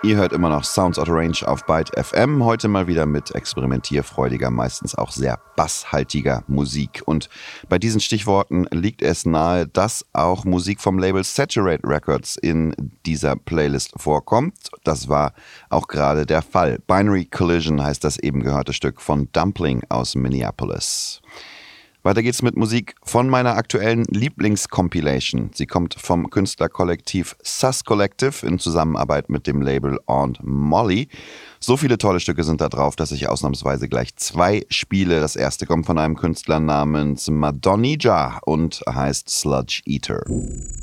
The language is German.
Ihr hört immer noch Sounds Out of Range auf Byte FM. Heute mal wieder mit experimentierfreudiger, meistens auch sehr basshaltiger Musik. Und bei diesen Stichworten liegt es nahe, dass auch Musik vom Label Saturate Records in dieser Playlist vorkommt. Das war auch gerade der Fall. Binary Collision heißt das eben gehörte Stück von Dumpling aus Minneapolis. Weiter geht's mit Musik von meiner aktuellen Lieblingscompilation. Sie kommt vom Künstlerkollektiv Sus Collective in Zusammenarbeit mit dem Label Aunt Molly. So viele tolle Stücke sind da drauf, dass ich ausnahmsweise gleich 2 spiele. Das erste kommt von einem Künstler namens Madonija und heißt Sludge Eater.